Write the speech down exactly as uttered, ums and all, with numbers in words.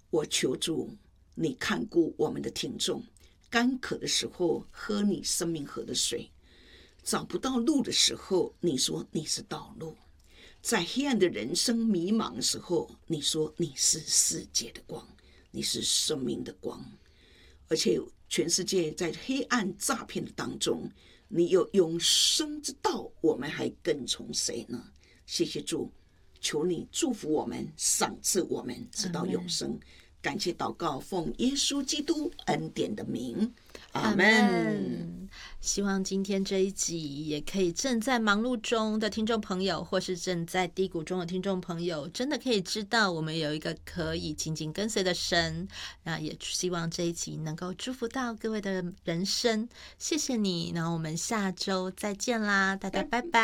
我求主，你看顾我们的听众，干渴的时候喝你生命河的水，找不到路的时候，你说你是道路，在黑暗的人生迷茫的时候，你说你是世界的光，你是生命的光。而且全世界在黑暗诈骗的当中，你有永生之道，我们还跟从谁呢？谢谢主，求你祝福我们，赏赐我们直到永生。感谢祷告，奉耶稣基督恩典的名，阿们。 希望今天这一集也可以正在忙碌中的听众朋友，或是正在低谷中的听众朋友，真的可以知道我们有一个可以紧紧跟随的神。那也希望这一集能够祝福到各位的人生。谢谢你，那我们下周再见啦，大家拜拜。